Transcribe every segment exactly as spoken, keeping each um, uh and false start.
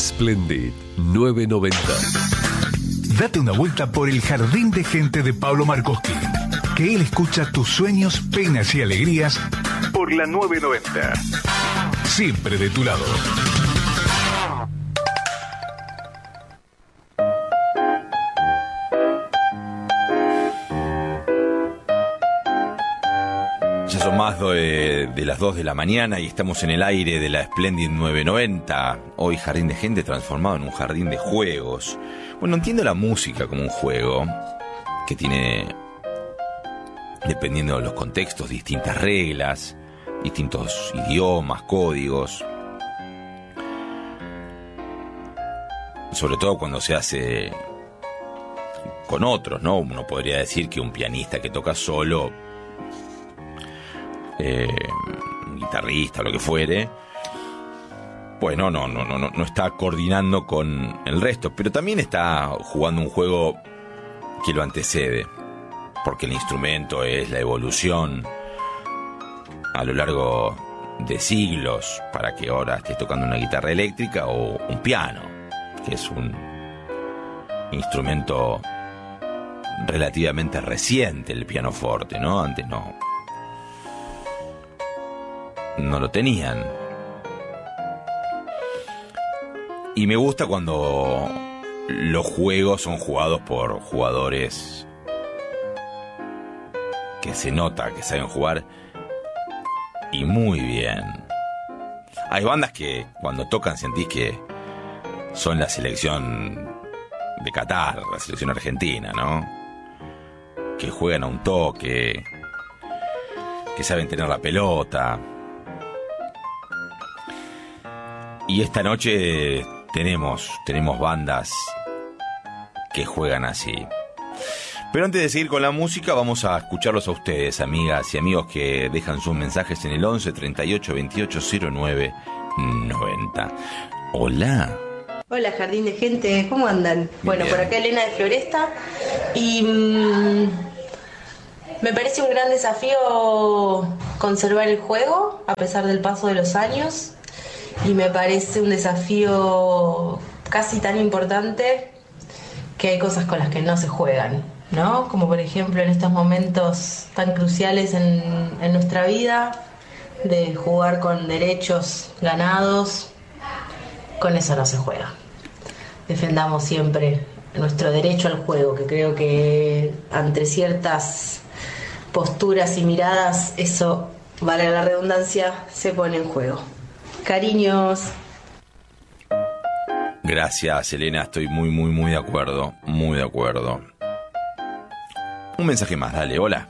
Splendid novecientos noventa. Date una vuelta por el jardín de gente de Pablo Markowski, que él escucha tus sueños, penas y alegrías por la novecientos noventa. Siempre de tu lado. Ya son más de, de las dos de la mañana y estamos en el aire de la Splendid novecientos noventa. Hoy jardín de gente transformado en un jardín de juegos. Bueno, entiendo la música como un juego que tiene, dependiendo de los contextos, distintas reglas, distintos idiomas, códigos. Sobre todo cuando se hace con otros, ¿no? Uno podría decir que un pianista que toca solo, eh, un guitarrista, lo que fuere, pues no, no, no, no, no está coordinando con el resto, pero también está jugando un juego que lo antecede, porque el instrumento es la evolución a lo largo de siglos para que ahora estés tocando una guitarra eléctrica o un piano, que es un instrumento relativamente reciente, el pianoforte, ¿no? Antes no, no lo tenían. Y me gusta cuando los juegos son jugados por jugadores que se nota que saben jugar y muy bien. Hay bandas que cuando tocan sentís que son la selección de Qatar, la selección argentina, ¿no? Que juegan a un toque, que saben tener la pelota. Y esta noche tenemos, tenemos bandas que juegan así. Pero antes de seguir con la música, vamos a escucharlos a ustedes, amigas y amigos que dejan sus mensajes en el once treinta y ocho veintiocho cero nueve noventa. Hola. Hola, jardín de gente, ¿cómo andan? Bueno, Bien. por acá Elena de Floresta. Y mmm, me parece un gran desafío conservar el juego a pesar del paso de los años. Y me parece un desafío casi tan importante que hay cosas con las que no se juegan, ¿no? Como por ejemplo en estos momentos tan cruciales en, en nuestra vida, de jugar con derechos ganados, con eso no se juega. Defendamos siempre nuestro derecho al juego, que creo que ante ciertas posturas y miradas, eso, valga la redundancia, se pone en juego. Cariños. Gracias, Elena, estoy muy, muy, muy de acuerdo, muy de acuerdo. Un mensaje más, dale, hola.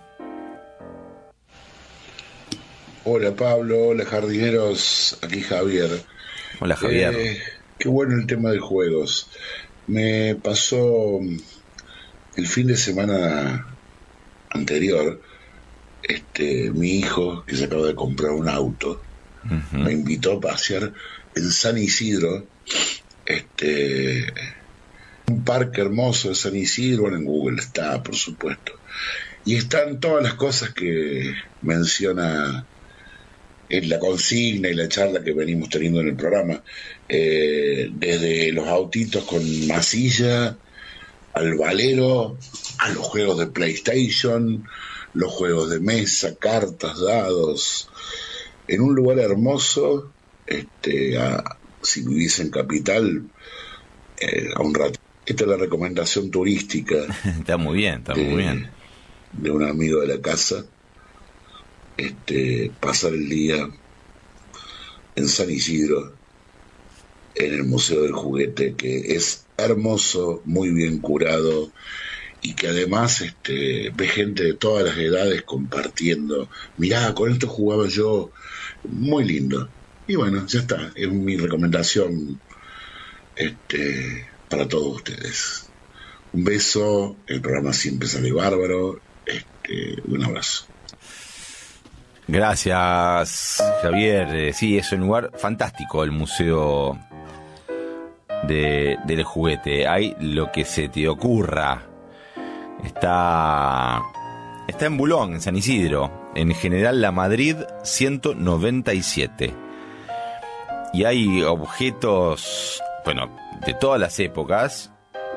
Hola Pablo, hola jardineros, aquí Javier. Hola Javier. Eh, qué bueno el tema de juegos. Me pasó el fin de semana anterior, este, mi hijo, que se acaba de comprar un auto, uh-huh. me invitó a pasear en San Isidro, este, un parque hermoso de San Isidro, bueno, en Google está, por supuesto, y están todas las cosas que menciona en la consigna y la charla que venimos teniendo en el programa, eh, desde los autitos con masilla, al valero, a los juegos de PlayStation, los juegos de mesa, cartas, dados, en un lugar hermoso, este, a, si vivís en Capital, eh, a un rato. Esta es la recomendación turística. Está muy bien, está de, muy bien. De un amigo de la casa. Este, pasar el día en San Isidro, en el Museo del Juguete, que es hermoso, muy bien curado, y que además este, ve gente de todas las edades compartiendo. Mirá, con esto jugaba yo, muy lindo. Y bueno, ya está, es mi recomendación este, para todos ustedes. Un beso, el programa siempre sale bárbaro, este, un abrazo. Gracias, Javier. Eh, sí, es un lugar fantástico, el Museo de, del Juguete. Hay lo que se te ocurra. Está, está en Bulón, en San Isidro, en General La Madrid ciento noventa y siete. Y hay objetos bueno, de todas las épocas.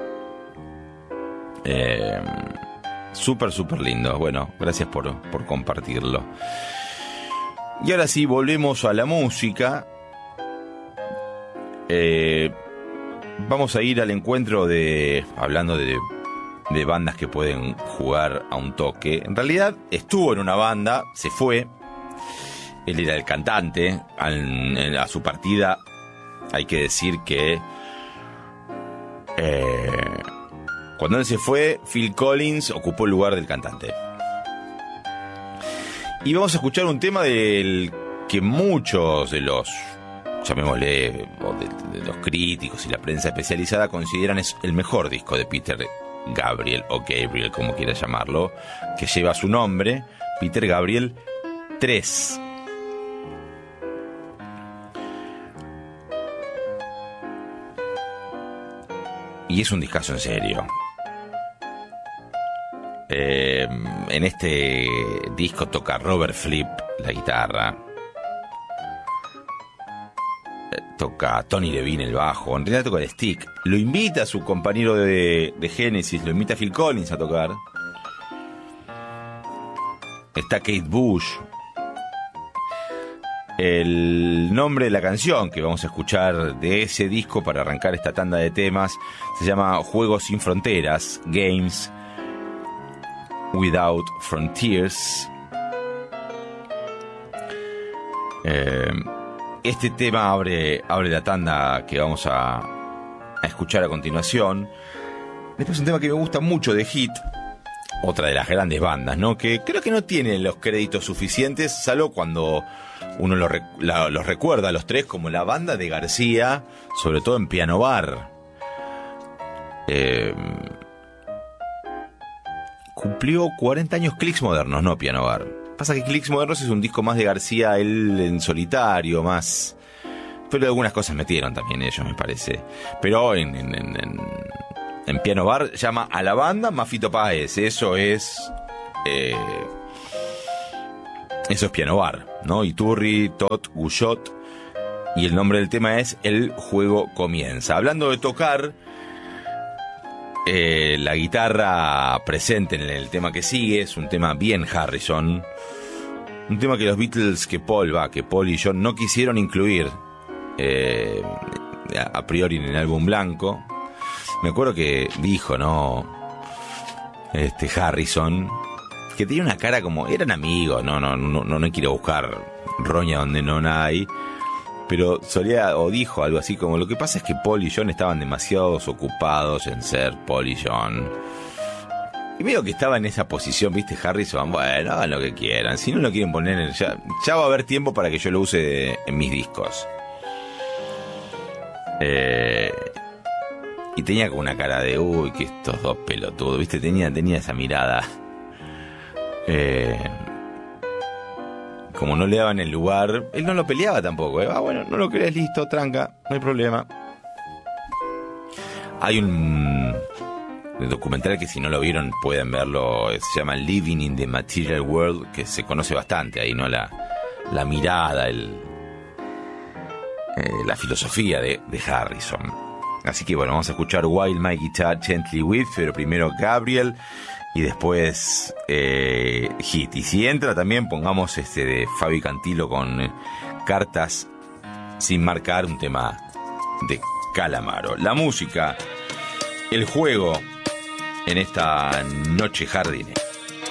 Eh, súper, súper lindo. Bueno, gracias por, por compartirlo. Y ahora sí, volvemos a la música. Eh, vamos a ir al encuentro de... Hablando de, de bandas que pueden jugar a un toque. En realidad estuvo en una banda, se fue. Él era el cantante. Al, a su partida hay que decir que... Eh, cuando él se fue, Phil Collins ocupó el lugar del cantante. Y vamos a escuchar un tema del que muchos de los, llamémosle, de, de los críticos y la prensa especializada consideran es el mejor disco de Peter Gabriel, o Gabriel, como quiera llamarlo, que lleva su nombre, Peter Gabriel tres. Y es un discazo en serio. Eh, en este disco toca Robert Fripp la guitarra, eh, toca Tony Levine el bajo, en realidad toca el stick, lo invita a su compañero de, de Genesis, lo invita a Phil Collins a tocar, está Kate Bush. El nombre de la canción que vamos a escuchar de ese disco para arrancar esta tanda de temas se llama Juegos sin Fronteras, Games Without Frontiers. Eh, este tema abre, abre la tanda que vamos a, a escuchar a continuación. Después un tema que me gusta mucho de Hit, otra de las grandes bandas, ¿no? Que creo que no tiene los créditos suficientes, salvo cuando uno lo, la, los recuerda a los tres como la banda de García, sobre todo en Piano Bar. Eh, cumplió cuarenta años Clicks Modernos, no Piano Bar. Pasa que Clicks Modernos es un disco más de García, él en solitario, más... Pero algunas cosas metieron también ellos, me parece. Pero en, en, en, en, en Piano Bar llama a la banda Mafito Páez. Eso es... Eh, eso es Piano Bar, ¿no? Iturri, Tot, Guyot. Y el nombre del tema es El Juego Comienza. Hablando de tocar... Eh, la guitarra presente en el tema que sigue es un tema bien Harrison, un tema que los Beatles, que Paul va, que Paul y John no quisieron incluir eh, a priori en el álbum blanco. Me acuerdo que dijo, no, este Harrison, que tenía una cara como, eran amigos, no, no, no, no, no quiero buscar roña donde no hay. Pero solía, o dijo algo así como, lo que pasa es que Paul y John estaban demasiado ocupados en ser Paul y John. Y veo que estaba en esa posición, viste, Harrison, bueno, hagan lo que quieran. Si no lo quieren poner, en, ya, ya va a haber tiempo para que yo lo use en mis discos. Eh, y tenía como una cara de, uy, que estos dos pelotudos, viste, tenía, tenía esa mirada. Eh... Como no le daban el lugar, él no lo peleaba tampoco, ¿eh? Ah, bueno, no lo crees, listo, tranca, no hay problema. Hay un documental que si no lo vieron pueden verlo, se llama Living in the Material World, que se conoce bastante ahí, ¿no? La, la mirada, el, eh, la filosofía de, de Harrison. Así que bueno, vamos a escuchar While My Guitar Gently Weeps, pero primero Gabriel. Y después eh, Hit. Y si entra también pongamos este de Fabi Cantilo con eh, Cartas sin marcar, un tema de Calamaro. La música, el juego en esta noche jardinera.